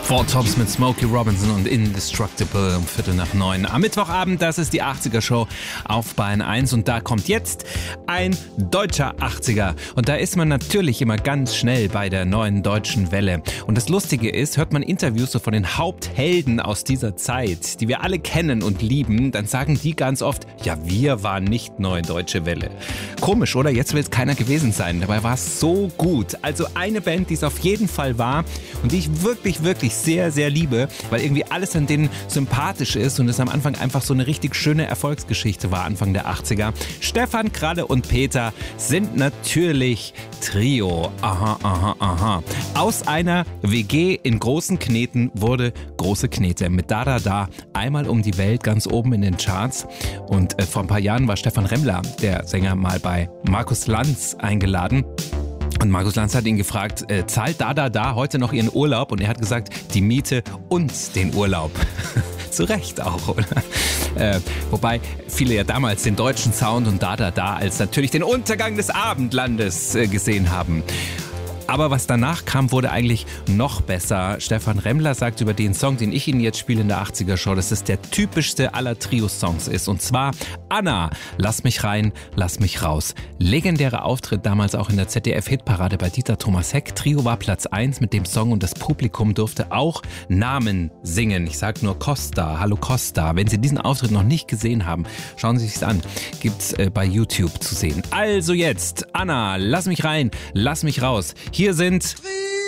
Four Tops mit Smokey Robinson und Indestructible um 8:45 am Mittwochabend. Das ist die 80er-Show auf Bayern 1 und da kommt jetzt ein deutscher 80er. Und da ist man natürlich immer ganz schnell bei der neuen deutschen Welle. Und das Lustige ist, hört man Interviews so von den Haupthelden aus dieser Zeit, die wir alle kennen und lieben, dann sagen die ganz oft, ja, wir waren nicht neue deutsche Welle. Komisch, oder? Jetzt will es keiner gewesen sein. Dabei war es so gut. Also eine Band, die es auf jeden Fall war und die ich wirklich, wirklich sehr, sehr liebe, weil irgendwie alles an denen sympathisch ist und es am Anfang einfach so eine richtig schöne Erfolgsgeschichte war, Anfang der 80er. Stefan, Kralle und Peter sind natürlich Trio. Aha, aha, aha. Aus einer WG in Großen Kneten wurde Große Knete mit Da Da Da einmal um die Welt, ganz oben in den Charts. Und vor ein paar Jahren war Stefan Remmler, der Sänger, mal bei Markus Lanz eingeladen. Und Markus Lanz hat ihn gefragt, zahlt Da Da Da heute noch ihren Urlaub? Und er hat gesagt, die Miete und den Urlaub. Zu Recht auch, oder? Wobei viele ja damals den deutschen Sound und Da Da Da als natürlich den Untergang des Abendlandes gesehen haben. Aber was danach kam, wurde eigentlich noch besser. Stefan Remmler sagt über den Song, den ich Ihnen jetzt spiele in der 80er-Show, dass es der typischste aller Trio-Songs ist. Und zwar Anna, lass mich rein, lass mich raus. Legendärer Auftritt damals auch in der ZDF-Hitparade bei Dieter Thomas Heck. Trio war Platz 1 mit dem Song und das Publikum durfte auch Namen singen. Ich sag nur Costa, hallo Costa. Wenn Sie diesen Auftritt noch nicht gesehen haben, schauen Sie sich's an. Gibt's bei YouTube zu sehen. Also jetzt, Anna, lass mich rein, lass mich raus. Hier sind